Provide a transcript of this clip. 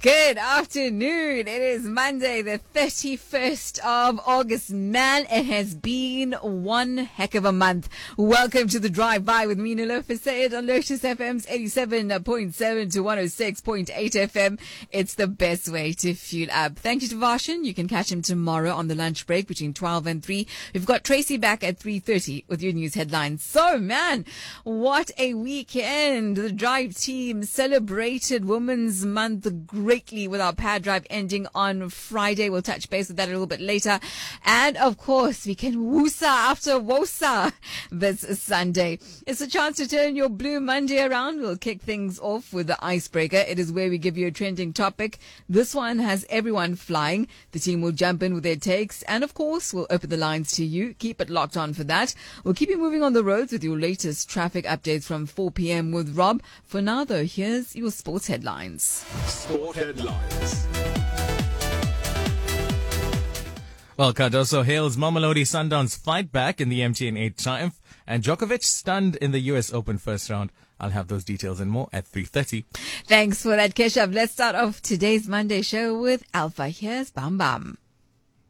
Good afternoon. It is Monday, the 31st of August. Man, it has been one heck of a month. Welcome to the Drive-By with me, Nilofer Sayed, on Lotus FM's 87.7 to 106.8 FM. It's the best way to fuel up. Thank you to Varshan. You can catch him tomorrow on the lunch break between 12 and 3. We've got Tracy back at 3:30 with your news headlines. So, man, what a weekend. The Drive team celebrated Women's Month greatly with our pad drive ending on Friday. We'll touch base with that a little bit later. And of course, we can woosa after wosa this Sunday. It's a chance to turn your Blue Monday around. We'll kick things off with the icebreaker. It is where we give you a trending topic. This one has everyone flying. The team will jump in with their takes. And of course, we'll open the lines to you. Keep it locked on for that. We'll keep you moving on the roads with your latest traffic updates from 4 p.m. with Rob. For now, though, here's your sports headlines. Sport headlines. Well, Cardoso hails Mamelodi Sundowns' fight back in the MTN 8 triumph, and Djokovic stunned in the US Open first round. I'll have those details and more at 3:30. Thanks for that, Keshav. Let's start off today's Monday show with Alpha. Here's Bam Bam.